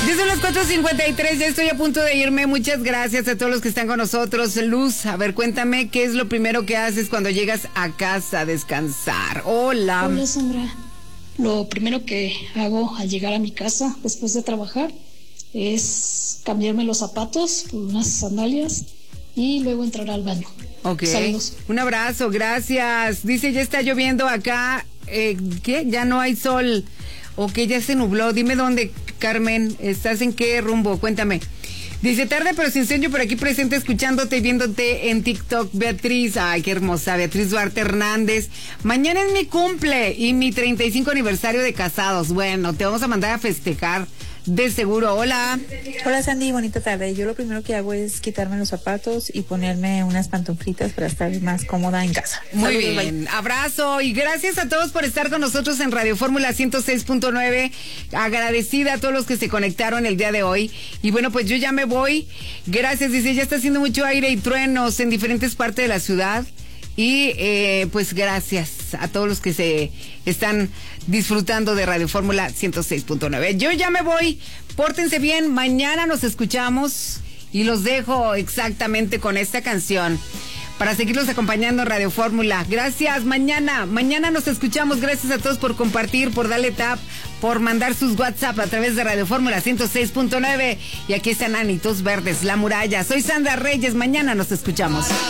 Ya son las 4:53, ya estoy a punto de irme. Muchas gracias a todos los que están con nosotros. Luz, a ver, cuéntame, ¿qué es lo primero que haces cuando llegas a casa a descansar? Hola. Hola, Sandra. Lo primero que hago al llegar a mi casa después de trabajar es cambiarme los zapatos por unas sandalias y luego entrar al baño. Ok. Saludos. Un abrazo, gracias. Dice, ya está lloviendo acá. ¿Qué? Ya no hay sol. Ok, ya se nubló. Dime dónde, Carmen. ¿Estás en qué rumbo? Cuéntame. Dice, tarde pero sin sueño, por aquí presente, escuchándote y viéndote en TikTok. Beatriz, ay, qué hermosa. Beatriz Duarte Hernández. Mañana es mi cumple y mi 35 aniversario de casados. Bueno, te vamos a mandar a festejar. De seguro. Hola. Hola, Sandy, bonita tarde. Yo lo primero que hago es quitarme los zapatos y ponerme unas pantuflitas para estar más cómoda en casa. Muy Saludos, bien, bye. Abrazo y gracias a todos por estar con nosotros en Radio Fórmula 106.9. Agradecida a todos los que se conectaron el día de hoy. Y bueno, pues yo ya me voy. Gracias, dice, ya está haciendo mucho aire y truenos en diferentes partes de la ciudad. Y pues gracias a todos los que se están disfrutando de Radio Fórmula 106.9. Yo ya me voy, pórtense bien, mañana nos escuchamos y los dejo exactamente con esta canción para seguirlos acompañando en Radio Fórmula. Gracias, mañana nos escuchamos. Gracias a todos por compartir, por darle tap, por mandar sus WhatsApp a través de Radio Fórmula 106.9. Y aquí están Anitos Verdes, La Muralla. Soy Sandra Reyes, mañana nos escuchamos.